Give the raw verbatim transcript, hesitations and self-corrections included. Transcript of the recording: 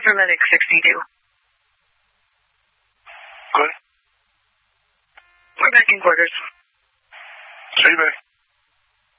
for Medic sixty-two. Good. We're back in quarters. See you, babe.